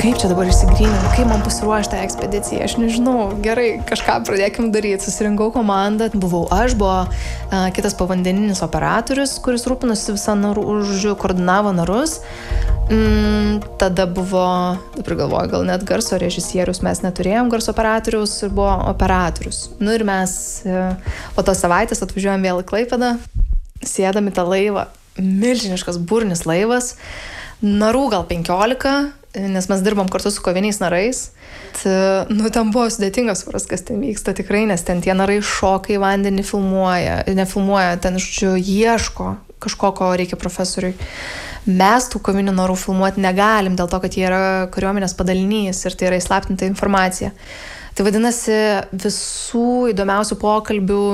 kaip čia dabar išsigryninu, kaip man pasiruošti tą ekspediciją, aš nežinau, gerai, kažką pradėkim daryti, susirinkau komandą, buvau aš, buvo kitas povandeninis operatorius, kuris rūpinosi visą koordinavo narus, tada buvo, dabar galvoju, gal net garso režisierius, mes neturėjom garso operatorius ir buvo operatorius. Nu ir mes po tos savaitės atvažiuojam vėl į Klaipėdą, sėdam į tą laivą, milžiniškas burnis laivas, narų gal 15, nes mes dirbam kartu su koviniais narais. Nu, ten buvo sudėtingas suprast, kas ten vyksta tikrai, nes ten tie narai šoka į vandenį, nefilmuoja, ten ieško kažko, ko reikia profesoriui. Mes tų kovinių narų filmuoti negalim, dėl to, kad jie yra kariuomenės padalinys ir tai yra įslaptinta informacija. Tai vadinasi, visų įdomiausių pokalbių